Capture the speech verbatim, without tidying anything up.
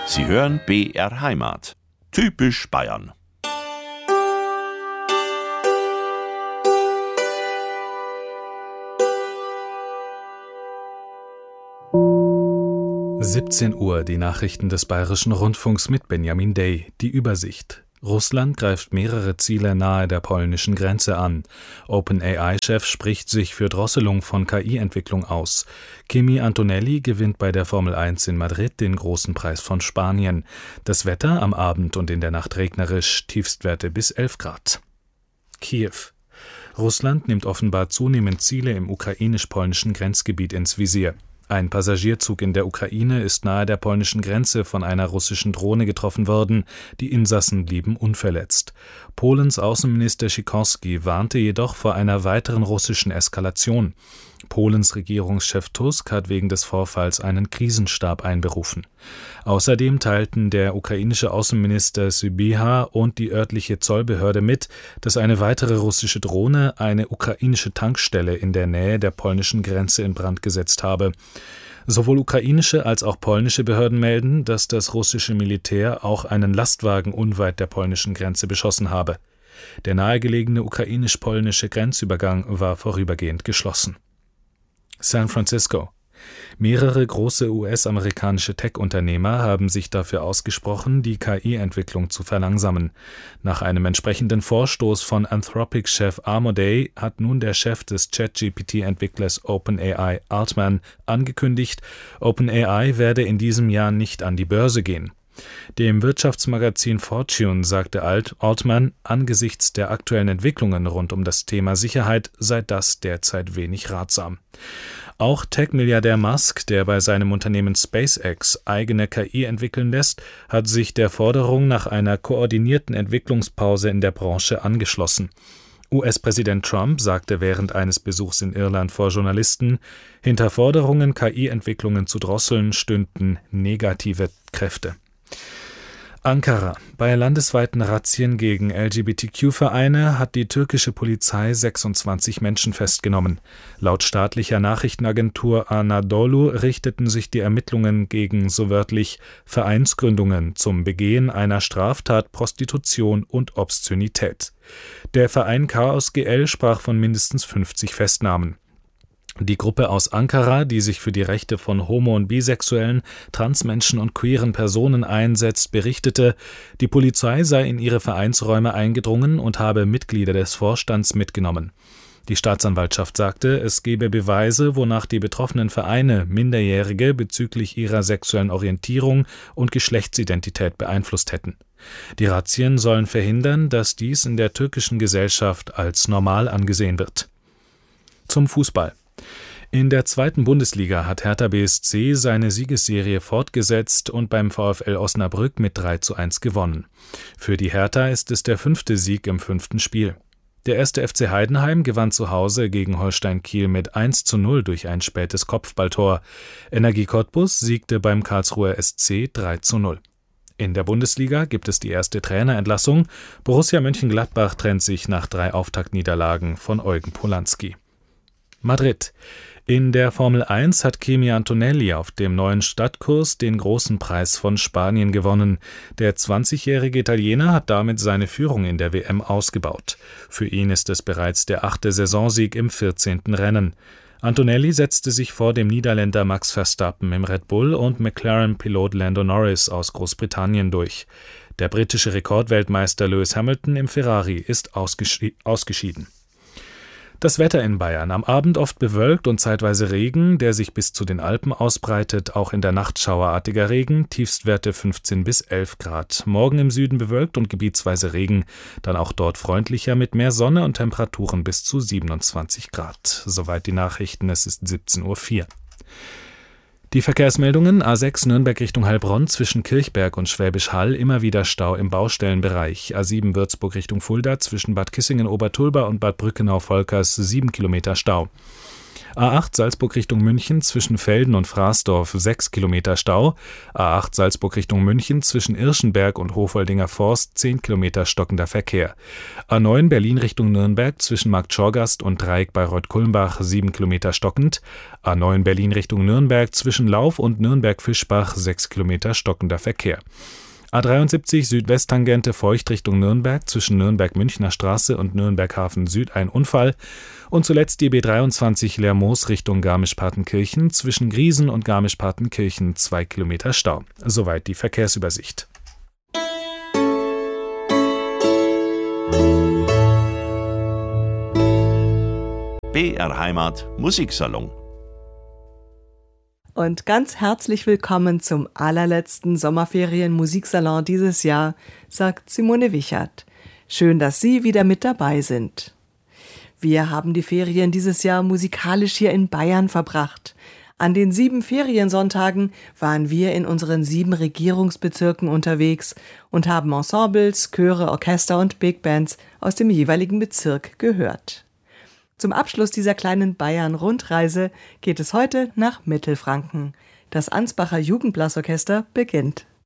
Sie hören B R Heimat. Typisch Bayern. siebzehn Uhr, die Nachrichten des Bayerischen Rundfunks mit Benjamin Day. Die Übersicht. Russland greift mehrere Ziele nahe der polnischen Grenze an. OpenAI-Chef spricht sich für Drosselung von K I-Entwicklung aus. Kimi Antonelli gewinnt bei der Formel eins in Madrid den großen Preis von Spanien. Das Wetter am Abend und in der Nacht regnerisch, Tiefstwerte bis elf Grad. Kiew. Russland nimmt offenbar zunehmend Ziele im ukrainisch-polnischen Grenzgebiet ins Visier. Ein Passagierzug in der Ukraine ist nahe der polnischen Grenze von einer russischen Drohne getroffen worden, die Insassen blieben unverletzt. Polens Außenminister Sikorski warnte jedoch vor einer weiteren russischen Eskalation. Polens Regierungschef Tusk hat wegen des Vorfalls einen Krisenstab einberufen. Außerdem teilten der ukrainische Außenminister Sybiha und die örtliche Zollbehörde mit, dass eine weitere russische Drohne eine ukrainische Tankstelle in der Nähe der polnischen Grenze in Brand gesetzt habe. Sowohl ukrainische als auch polnische Behörden melden, dass das russische Militär auch einen Lastwagen unweit der polnischen Grenze beschossen habe. Der nahegelegene ukrainisch-polnische Grenzübergang war vorübergehend geschlossen. San Francisco. Mehrere große U S-amerikanische Tech-Unternehmer haben sich dafür ausgesprochen, die K I-Entwicklung zu verlangsamen. Nach einem entsprechenden Vorstoß von Anthropic-Chef Amodei hat nun der Chef des ChatGPT-Entwicklers OpenAI, Altman, angekündigt, OpenAI werde in diesem Jahr nicht an die Börse gehen. Dem Wirtschaftsmagazin Fortune sagte Alt Altman, angesichts der aktuellen Entwicklungen rund um das Thema Sicherheit sei das derzeit wenig ratsam. Auch Tech-Milliardär Musk, der bei seinem Unternehmen SpaceX eigene K I entwickeln lässt, hat sich der Forderung nach einer koordinierten Entwicklungspause in der Branche angeschlossen. U S-Präsident Trump sagte während eines Besuchs in Irland vor Journalisten, hinter Forderungen, K I-Entwicklungen zu drosseln, stünden negative Kräfte. Ankara. Bei landesweiten Razzien gegen L G B T Q-Vereine hat die türkische Polizei sechsundzwanzig Menschen festgenommen. Laut staatlicher Nachrichtenagentur Anadolu richteten sich die Ermittlungen gegen so wörtlich Vereinsgründungen zum Begehen einer Straftat Prostitution und Obszönität. Der Verein Chaos G L sprach von mindestens fünfzig Festnahmen. Die Gruppe aus Ankara, die sich für die Rechte von homo- und bisexuellen, Transmenschen und queeren Personen einsetzt, berichtete, die Polizei sei in ihre Vereinsräume eingedrungen und habe Mitglieder des Vorstands mitgenommen. Die Staatsanwaltschaft sagte, es gebe Beweise, wonach die betroffenen Vereine Minderjährige bezüglich ihrer sexuellen Orientierung und Geschlechtsidentität beeinflusst hätten. Die Razzien sollen verhindern, dass dies in der türkischen Gesellschaft als normal angesehen wird. Zum Fußball. In der zweiten Bundesliga hat Hertha B S C seine Siegesserie fortgesetzt und beim VfL Osnabrück mit drei zu eins gewonnen. Für die Hertha ist es der fünfte Sieg im fünften Spiel. Der erste F C Heidenheim gewann zu Hause gegen Holstein Kiel mit eins zu null durch ein spätes Kopfballtor. Energie Cottbus siegte beim Karlsruher S C drei zu null. In der Bundesliga gibt es die erste Trainerentlassung. Borussia Mönchengladbach trennt sich nach drei Auftaktniederlagen von Eugen Polanski. Madrid. In der Formel eins hat Kimi Antonelli auf dem neuen Stadtkurs den großen Preis von Spanien gewonnen. Der zwanzigjährige Italiener hat damit seine Führung in der W M ausgebaut. Für ihn ist es bereits der achte Saisonsieg im vierzehnten Rennen. Antonelli setzte sich vor dem Niederländer Max Verstappen im Red Bull und McLaren-Pilot Lando Norris aus Großbritannien durch. Der britische Rekordweltmeister Lewis Hamilton im Ferrari ist ausgeschi- ausgeschieden. Das Wetter in Bayern. Am Abend oft bewölkt und zeitweise Regen, der sich bis zu den Alpen ausbreitet. Auch in der Nacht schauerartiger Regen, Tiefstwerte fünfzehn bis elf Grad. Morgen im Süden bewölkt und gebietsweise Regen, dann auch dort freundlicher mit mehr Sonne und Temperaturen bis zu siebenundzwanzig Grad. Soweit die Nachrichten, es ist siebzehn Uhr vier. Die Verkehrsmeldungen: A sechs Nürnberg Richtung Heilbronn zwischen Kirchberg und Schwäbisch Hall immer wieder Stau im Baustellenbereich. A sieben Würzburg Richtung Fulda zwischen Bad Kissingen-Obertulba und Bad Brückenau-Volkers sieben Kilometer Stau. A acht Salzburg Richtung München zwischen Velden und Fraßdorf sechs Kilometer Stau, A acht Salzburg Richtung München zwischen Irschenberg und Hofoldinger Forst zehn Kilometer stockender Verkehr, A neun Berlin Richtung Nürnberg zwischen Marktschorgast und Dreieck bei Reut-Kulmbach sieben Kilometer stockend, A neun Berlin Richtung Nürnberg zwischen Lauf und Nürnberg-Fischbach sechs Kilometer stockender Verkehr. A dreiundsiebzig Südwesttangente Feucht Richtung Nürnberg zwischen Nürnberg-Münchner Straße und Nürnberg-Hafen Süd ein Unfall und zuletzt die B dreiundzwanzig Lermoos Richtung Garmisch-Partenkirchen zwischen Griesen und Garmisch-Partenkirchen zwei Kilometer Stau. Soweit die Verkehrsübersicht. B R Heimat Musiksalon. Und ganz herzlich willkommen zum allerletzten Sommerferien-Musiksalon dieses Jahr, sagt Simone Wichert. Schön, dass Sie wieder mit dabei sind. Wir haben die Ferien dieses Jahr musikalisch hier in Bayern verbracht. An den sieben Feriensonntagen waren wir in unseren sieben Regierungsbezirken unterwegs und haben Ensembles, Chöre, Orchester und Big Bands aus dem jeweiligen Bezirk gehört. Zum Abschluss dieser kleinen Bayern-Rundreise geht es heute nach Mittelfranken. Das Ansbacher Jugendblasorchester beginnt.